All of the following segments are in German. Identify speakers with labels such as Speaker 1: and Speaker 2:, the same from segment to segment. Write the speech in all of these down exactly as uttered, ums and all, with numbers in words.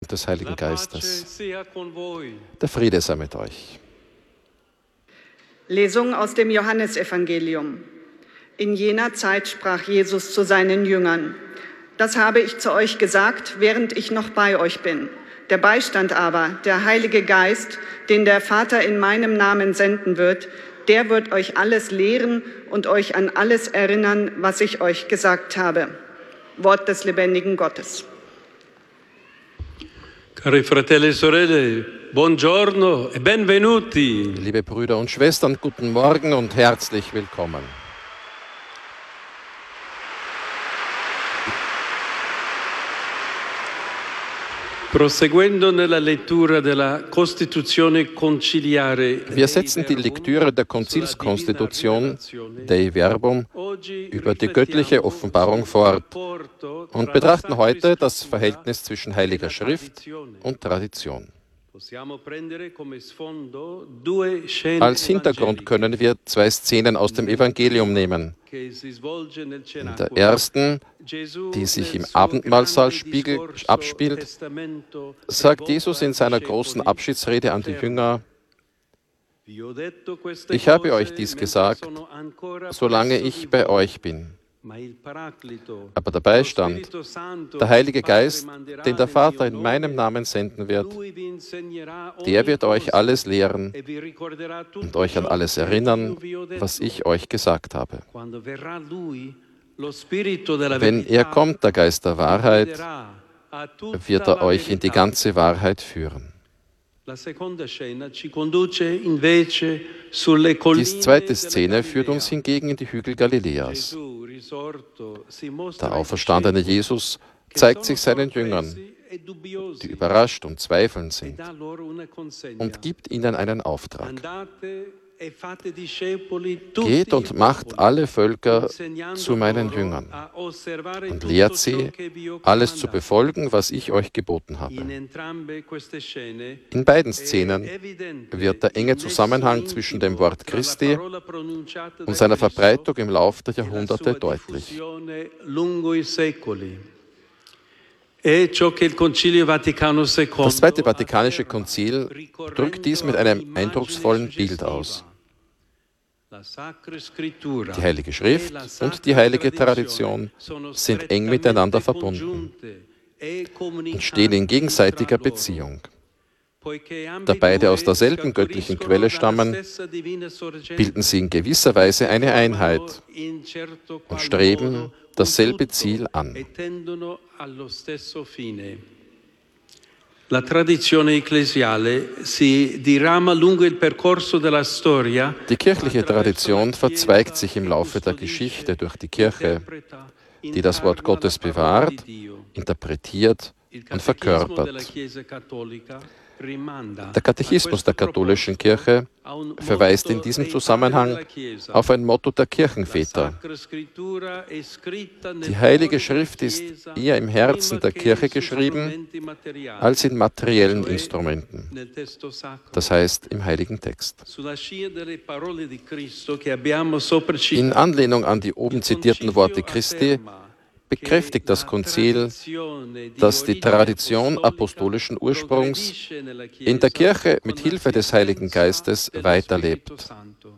Speaker 1: und des Heiligen Geistes. Der Friede sei mit euch.
Speaker 2: Lesung aus dem Johannesevangelium. In jener Zeit sprach Jesus zu seinen Jüngern: Das habe ich zu euch gesagt, während ich noch bei euch bin. Der Beistand aber, der Heilige Geist, den der Vater in meinem Namen senden wird, der wird euch alles lehren und euch an alles erinnern, was ich euch gesagt habe. Wort des lebendigen Gottes.
Speaker 3: Cari fratelli e sorelle, buongiorno e benvenuti.
Speaker 1: Liebe Brüder und Schwestern, guten Morgen und herzlich willkommen.
Speaker 3: Proseguendo nella lettura della Costituzione conciliare.
Speaker 1: Wir setzen die Lektüre der Konzilskonstitution, Dei Verbum, über die göttliche Offenbarung fort und betrachten heute das Verhältnis zwischen Heiliger Schrift und Tradition. Als Hintergrund können wir zwei Szenen aus dem Evangelium nehmen. In der ersten, die sich im Abendmahlsaal abspielt, sagt Jesus in seiner großen Abschiedsrede an die Jünger: Ich habe euch dies gesagt, solange ich bei euch bin. Aber der Beistand, der Heilige Geist, den der Vater in meinem Namen senden wird, der wird euch alles lehren und euch an alles erinnern, was ich euch gesagt habe. Wenn er kommt, der Geist der Wahrheit, wird er euch in die ganze Wahrheit führen. Die zweite Szene führt uns hingegen in die Hügel Galiläas. Der auferstandene Jesus zeigt sich seinen Jüngern, die überrascht und zweifelnd sind, und gibt ihnen einen Auftrag. Geht und macht alle Völker zu meinen Jüngern und lehrt sie, alles zu befolgen, was ich euch geboten habe. In beiden Szenen wird der enge Zusammenhang zwischen dem Wort Christi und seiner Verbreitung im Lauf der Jahrhunderte deutlich. Das Zweite Vatikanische Konzil drückt dies mit einem eindrucksvollen Bild aus. Die Heilige Schrift und die heilige Tradition sind eng miteinander verbunden und stehen in gegenseitiger Beziehung. Da beide aus derselben göttlichen Quelle stammen, bilden sie in gewisser Weise eine Einheit und streben dasselbe Ziel an.
Speaker 3: La tradizione ecclesiale si dirama lungo il percorso della storia.
Speaker 1: Die kirchliche Tradition verzweigt sich im Laufe der Geschichte durch die Kirche, die das Wort Gottes bewahrt, interpretiert und verkörpert. Der Katechismus der katholischen Kirche verweist in diesem Zusammenhang auf ein Motto der Kirchenväter. Die Heilige Schrift ist eher im Herzen der Kirche geschrieben als in materiellen Instrumenten, das heißt im heiligen Text. In Anlehnung an die oben zitierten Worte Christi bekräftigt das Konzil, dass die Tradition apostolischen Ursprungs in der Kirche mit Hilfe des Heiligen Geistes weiterlebt.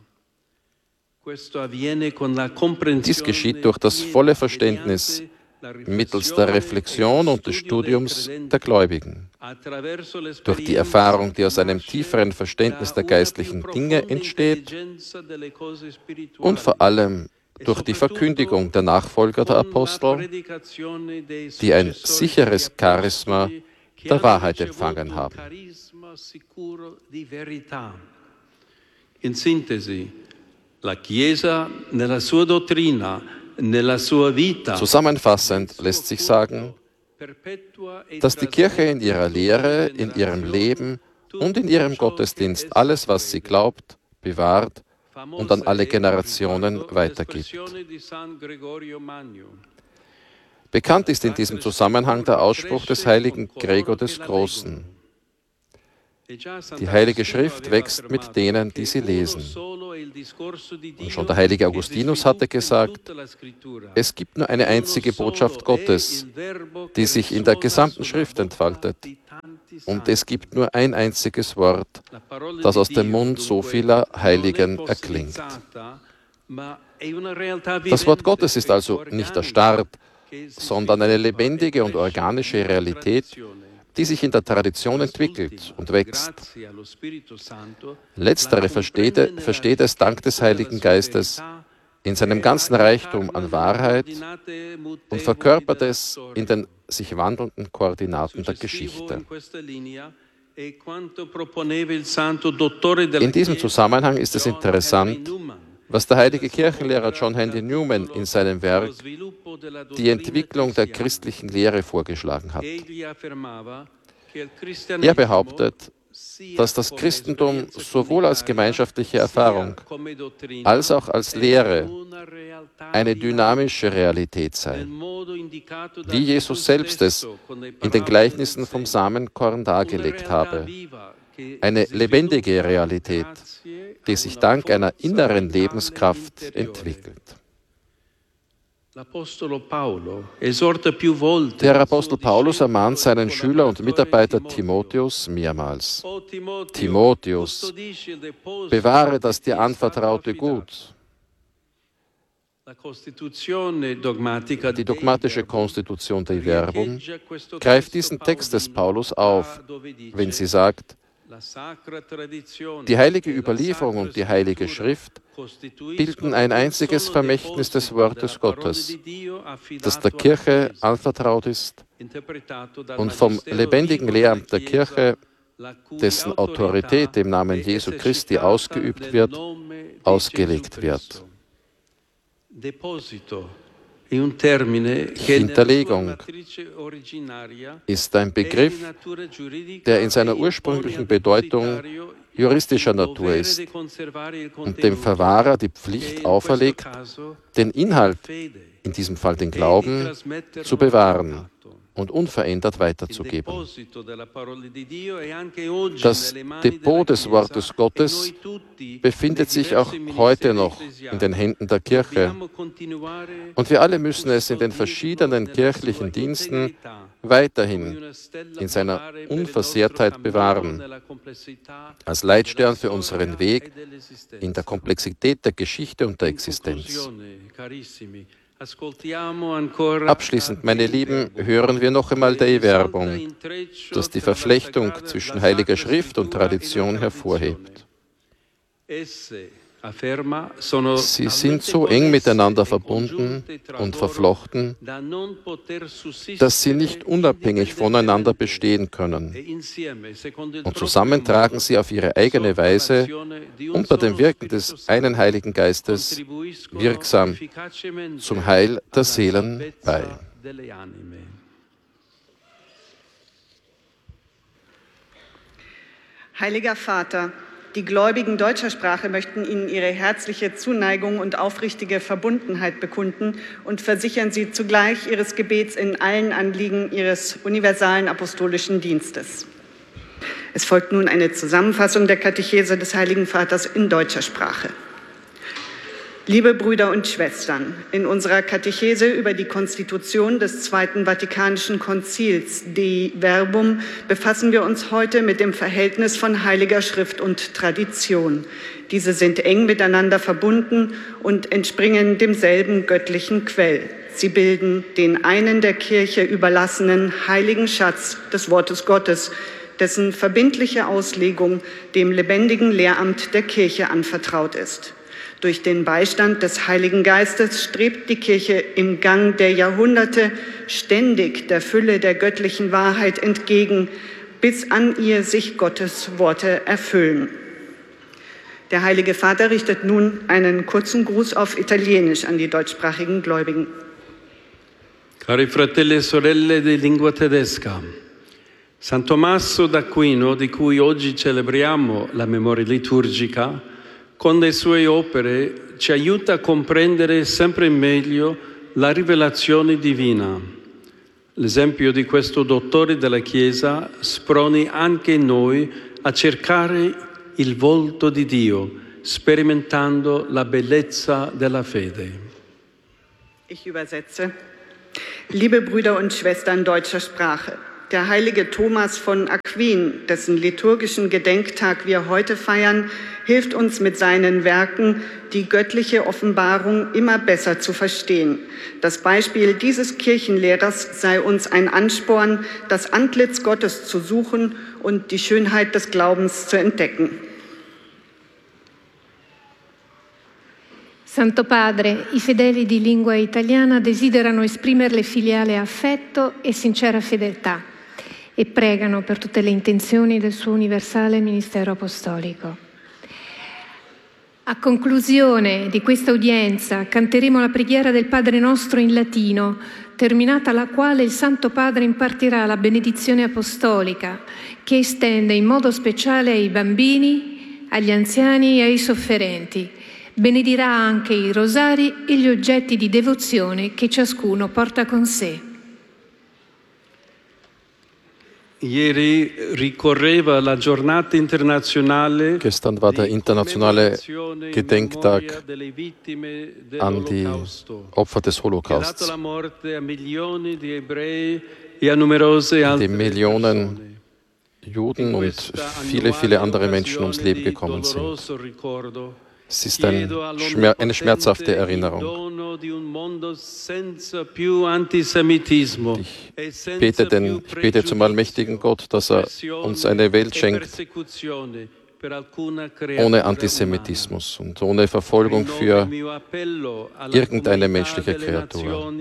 Speaker 1: Dies geschieht durch das volle Verständnis mittels der Reflexion und des Studiums der Gläubigen, durch die Erfahrung, die aus einem tieferen Verständnis der geistlichen Dinge entsteht, und vor allem durch die Verkündigung der Nachfolger der Apostel, die ein sicheres Charisma der Wahrheit empfangen haben.
Speaker 3: In Sintesi, la Chiesa nella sua dottrina, nella sua vita.
Speaker 1: Zusammenfassend lässt sich sagen, dass die Kirche in ihrer Lehre, in ihrem Leben und in ihrem Gottesdienst alles, was sie glaubt, bewahrt und an alle Generationen weitergibt. Bekannt ist in diesem Zusammenhang der Ausspruch des heiligen Gregor des Großen: Die Heilige Schrift wächst mit denen, die sie lesen. Und schon der heilige Augustinus hatte gesagt, es gibt nur eine einzige Botschaft Gottes, die sich in der gesamten Schrift entfaltet, Und es gibt nur ein einziges Wort, das aus dem Mund so vieler Heiligen erklingt. Das Wort Gottes ist also nicht erstarrt, sondern eine lebendige und organische Realität, die sich in der Tradition entwickelt und wächst. Letztere versteht, versteht es dank des Heiligen Geistes in seinem ganzen Reichtum an Wahrheit und verkörpert es in den sich wandelnden Koordinaten der Geschichte. In diesem Zusammenhang ist es interessant, was der heilige Kirchenlehrer John Henry Newman in seinem Werk Die Entwicklung der christlichen Lehre vorgeschlagen hat. Er behauptet, dass das Christentum sowohl als gemeinschaftliche Erfahrung als auch als Lehre eine dynamische Realität sei, wie Jesus selbst es in den Gleichnissen vom Samenkorn dargelegt habe. Eine lebendige Realität, die sich dank einer inneren Lebenskraft entwickelt. Der Apostel Paulus ermahnt seinen Schüler und Mitarbeiter Timotheus mehrmals. Timotheus, bewahre das dir anvertraute Gut. Die dogmatische Konstitution der Verbum greift diesen Text des Paulus auf, wenn sie sagt, die heilige Überlieferung und die heilige Schrift bilden ein einziges Vermächtnis des Wortes Gottes, das der Kirche anvertraut ist und vom lebendigen Lehramt der Kirche, dessen Autorität im Namen Jesu Christi ausgeübt wird, ausgelegt wird. Hinterlegung ist ein Begriff, der in seiner ursprünglichen Bedeutung juristischer Natur ist und dem Verwahrer die Pflicht auferlegt, den Inhalt, in diesem Fall den Glauben, zu bewahren und unverändert weiterzugeben. Das Depot des Wortes Gottes befindet sich auch heute noch in den Händen der Kirche und wir alle müssen es in den verschiedenen kirchlichen Diensten weiterhin in seiner Unversehrtheit bewahren, als Leitstern für unseren Weg in der Komplexität der Geschichte und der Existenz. Abschließend, meine Lieben, hören wir noch einmal die Werbung, das die Verflechtung zwischen Heiliger Schrift und Tradition hervorhebt. Sie sind so eng miteinander verbunden und verflochten, dass sie nicht unabhängig voneinander bestehen können. Und zusammen tragen sie auf ihre eigene Weise unter dem Wirken des einen Heiligen Geistes wirksam zum Heil der Seelen bei.
Speaker 2: Heiliger Vater, die Gläubigen deutscher Sprache möchten Ihnen ihre herzliche Zuneigung und aufrichtige Verbundenheit bekunden und versichern Sie zugleich Ihres Gebets in allen Anliegen Ihres universalen apostolischen Dienstes. Es folgt nun eine Zusammenfassung der Katechese des Heiligen Vaters in deutscher Sprache. Liebe Brüder und Schwestern, in unserer Katechese über die Konstitution des Zweiten Vatikanischen Konzils, Dei Verbum, befassen wir uns heute mit dem Verhältnis von Heiliger Schrift und Tradition. Diese sind eng miteinander verbunden und entspringen demselben göttlichen Quell. Sie bilden den einen der Kirche überlassenen heiligen Schatz des Wortes Gottes, dessen verbindliche Auslegung dem lebendigen Lehramt der Kirche anvertraut ist. Durch den Beistand des Heiligen Geistes strebt die Kirche im Gang der Jahrhunderte ständig der Fülle der göttlichen Wahrheit entgegen, bis an ihr sich Gottes Worte erfüllen. Der Heilige Vater richtet nun einen kurzen Gruß auf Italienisch an die deutschsprachigen Gläubigen.
Speaker 3: Cari fratelli e sorelle di lingua tedesca, San Tommaso d'Aquino, di cui oggi celebriamo la memoria liturgica, con le sue opere ci aiuta a comprendere sempre meglio la rivelazione divina. L'esempio di questo dottore della Chiesa sproni anche noi a cercare il volto di Dio, sperimentando la bellezza della fede.
Speaker 2: Ich übersetze. Liebe Brüder und Schwestern deutscher Sprache, Der heilige Thomas von Aquin, dessen liturgischen Gedenktag wir heute feiern, hilft uns mit seinen Werken, die göttliche Offenbarung immer besser zu verstehen. Das Beispiel dieses Kirchenlehrers sei uns ein Ansporn, das Antlitz Gottes zu suchen und die Schönheit des Glaubens zu entdecken.
Speaker 4: Santo Padre, i fedeli di lingua italiana desiderano esprimerle filiale affetto e sincera fedeltà e pregano per tutte le intenzioni del suo universale ministero apostolico. A conclusione di questa udienza canteremo la preghiera del Padre nostro in latino, terminata la quale il Santo Padre impartirà la benedizione apostolica che estende in modo speciale ai bambini, agli anziani e ai sofferenti. Benedirà anche i rosari e gli oggetti di devozione che ciascuno porta con sé.
Speaker 3: Ieri ricorreva la giornata internazionale.
Speaker 1: Gestern war der internationale Gedenktag an die Opfer des Holocausts, in dem Millionen Juden und viele, viele andere Menschen ums Leben gekommen sind. Es ist ein Schmer- eine schmerzhafte Erinnerung. Ich bete, den, ich bete zum allmächtigen Gott, dass er uns eine Welt schenkt ohne Antisemitismus und ohne Verfolgung für irgendeine menschliche Kreatur.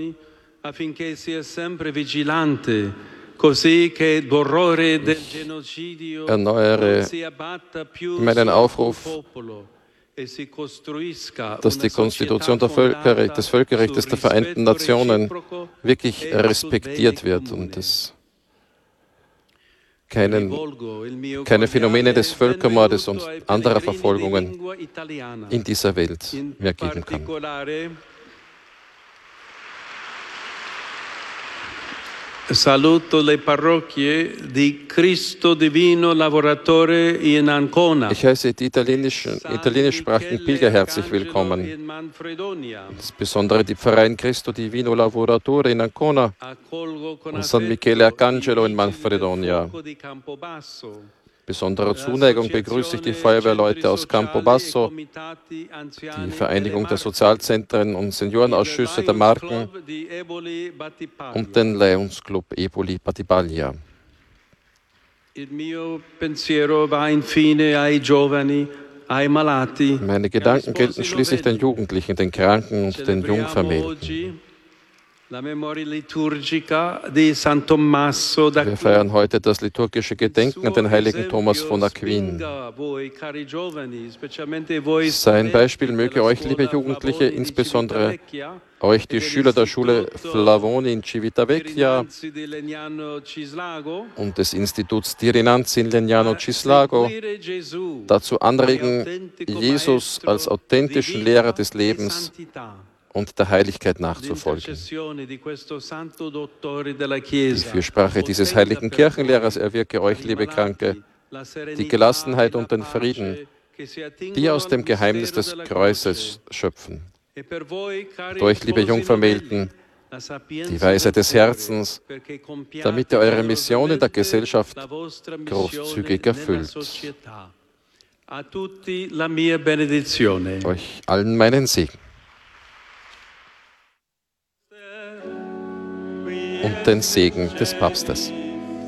Speaker 1: Ich erneuere meinen Aufruf, dass die Konstitution der Völkerrecht, des Völkerrechts der Vereinten Nationen wirklich respektiert wird und es keinen, keine Phänomene des Völkermordes und anderer Verfolgungen in dieser Welt mehr geben kann.
Speaker 3: Saluto le parrocchie di Cristo Divino Lavoratore in Ancona.
Speaker 1: Ich heiße die italienischen, italienischsprachigen Pilger herzlich willkommen. Insbesondere die Pfarreien Cristo Divino Lavoratore in Ancona und San Michele Arcangelo in Manfredonia. Besonderer Zuneigung begrüße ich die Feuerwehrleute aus Campobasso, die Vereinigung der Sozialzentren und Seniorenausschüsse der Marken und den Lions Club Eboli Battipaglia. Meine Gedanken gelten schließlich den Jugendlichen, den Kranken und den Jungvermählten. Wir feiern heute das liturgische Gedenken an den heiligen Thomas von Aquin. Sein Beispiel möge euch, liebe Jugendliche, insbesondere euch, die Schüler der Schule Flavoni in Civitavecchia und des Instituts Tirinanzi in Legnano Cislago, dazu anregen, Jesus als authentischen Lehrer des Lebens und der Heiligkeit nachzufolgen. Die Fürsprache dieses heiligen Kirchenlehrers erwirke euch, liebe Kranke, die Gelassenheit und den Frieden, die aus dem Geheimnis des Kreuzes schöpfen. Und euch, liebe Jungvermählten, die Weisheit des Herzens, damit ihr eure Mission in der Gesellschaft großzügig erfüllt. Euch allen meinen Segen. Und den Segen des Papstes.